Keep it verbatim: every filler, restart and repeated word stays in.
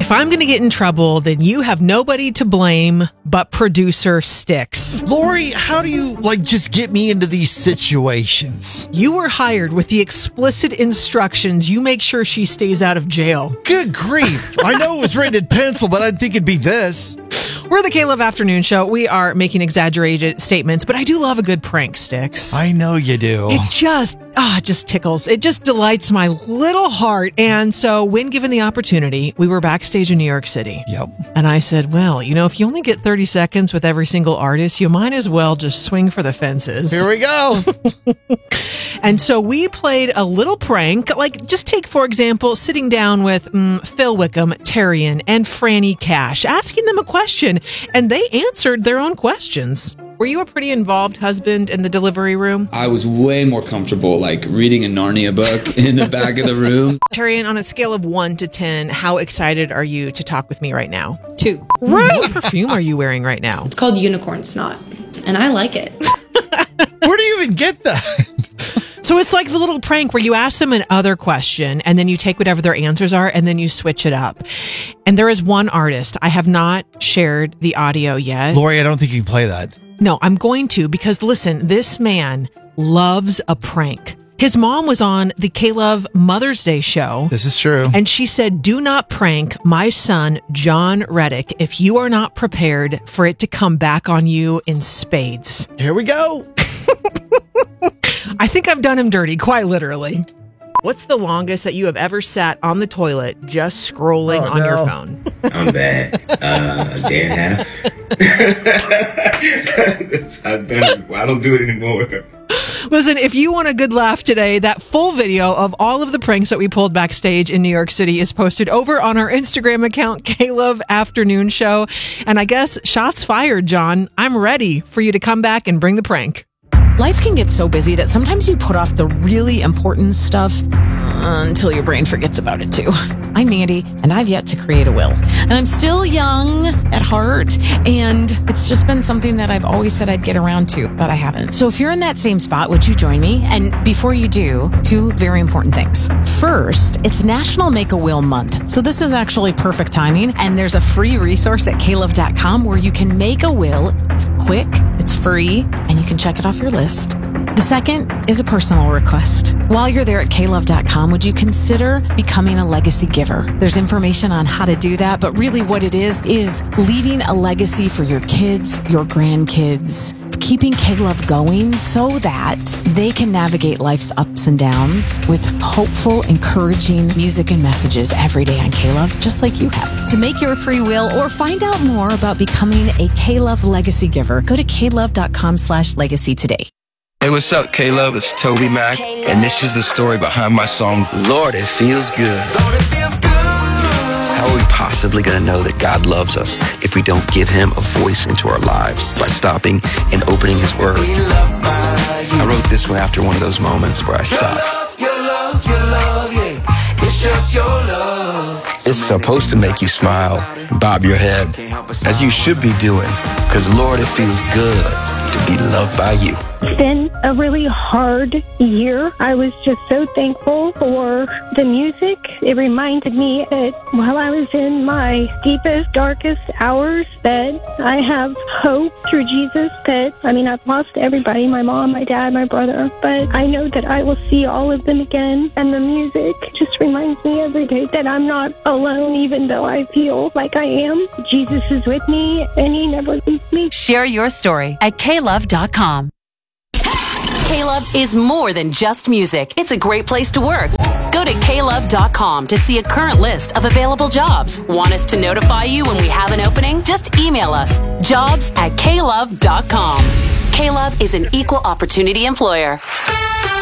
If I'm going to get in trouble, then you have nobody to blame but producer Sticks. Lori, how do you, like, just get me into these situations? You were hired with the explicit instructions. You make sure she stays out of jail. Good grief. I know it was written in pencil, but I didn't think it'd be this. We're the K-Love Afternoon Show. We are making exaggerated statements, but I do love a good prank, Sticks. I know you do. It just, ah, it just tickles. It just delights my little heart. And so when given the opportunity, we were backstage in New York City. Yep. And I said, well, you know, if you only get thirty seconds with every single artist, you might as well just swing for the fences. Here we go. And so we played a little prank. Like, just take, for example, sitting down with mm, Phil Wickham, Terrian, and Franny Cash, asking them a question, and they answered their own questions. Were you a pretty involved husband in the delivery room? I was way more comfortable, like, reading a Narnia book in the back of the room. Terrian, on a scale of one to ten, how excited are you to talk with me right now? Two. What perfume are you wearing right now? It's called Unicorn Snot, and I like it. Where do you even get that? So it's like the little prank where you ask them another question and then you take whatever their answers are and then you switch it up. And there is one artist. I have not shared the audio yet. Lori, I don't think you can play that. No, I'm going to, because listen, this man loves a prank. His mom was on the K-Love Mother's Day show. This is true. And she said, do not prank my son, John Reddick, if you are not prepared for it to come back on you in spades. Here we go. I think I've done him dirty, quite literally. What's the longest that you have ever sat on the toilet just scrolling Oh, on no. your phone? I'm bad. Uh, a day and a half. That's, I've done it before. I don't do it anymore. Listen, if you want a good laugh today, that full video of all of the pranks that we pulled backstage in New York City is posted over on our Instagram account, K-Love Afternoon Show. And I guess shots fired, John. I'm ready for you to come back and bring the prank. Life can get so busy that sometimes you put off the really important stuff uh, until your brain forgets about it too. I'm Mandy, and I've yet to create a will. And I'm still young at heart, and it's just been something that I've always said I'd get around to, but I haven't. So if you're in that same spot, would you join me? And before you do, two very important things. First, it's National Make a Will Month. So this is actually perfect timing, and there's a free resource at K love dot com where you can make a will. It's quick, it's free, and you can check it off your list. The second is a personal request. While you're there at K love dot com, would you consider becoming a legacy giver? There's information on how to do that, but really what it is, is leaving a legacy for your kids, your grandkids, keeping K-Love going so that they can navigate life's ups and downs with hopeful, encouraging music and messages every day on K-Love, just like you have. To make your free will or find out more about becoming a K-Love legacy giver, go to K love dot com slash legacy today. Hey, what's up, K-Love? It's Toby Mac, and this is the story behind my song, Lord, It Feels Good. Lord, it feels good. How are we possibly going to know that God loves us if we don't give him a voice into our lives by stopping and opening his word? I wrote this one after one of those moments where I stopped. Your love, your love, your love, yeah. It's just your love. It's supposed to make you smile, bob your head, as you should be doing, because Lord, it feels good to be loved by you. It's been a really hard year. I was just so thankful for the music. It reminded me that while I was in my deepest, darkest hours, that I have hope through Jesus. That, I mean, I've lost everybody, my mom, my dad, my brother, but I know that I will see all of them again. And the music just reminds me every day that I'm not alone, even though I feel like I am. Jesus is with me, and he never leaves me. Share your story at K love dot com. K-Love is more than just music. It's a great place to work. Go to K love dot com to see a current list of available jobs. Want us to notify you when we have an opening? Just email us, jobs at K love dot com. K-Love is an equal opportunity employer.